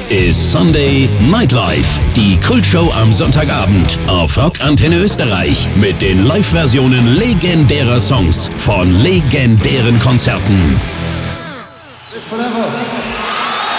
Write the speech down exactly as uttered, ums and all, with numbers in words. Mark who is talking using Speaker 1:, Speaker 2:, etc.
Speaker 1: ist Sunday Nightlife, die Kultshow am Sonntagabend auf Rock Antenne Österreich mit den Live-Versionen legendärer Songs von legendären Konzerten.
Speaker 2: Live forever.